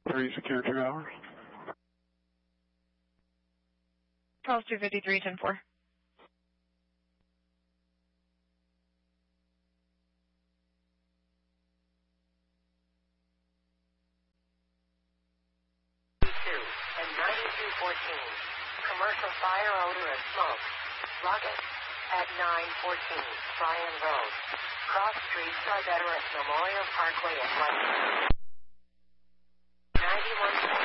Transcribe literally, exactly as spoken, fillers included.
three, secure two hours. Charles two fifty-three, ten four. And ninety-two fourteen. Commercial fire, odor, and smoke. Log it. At nine fourteen, Bryan Road. Cross Street, Star Veterans Memorial Parkway at one. ninety-one.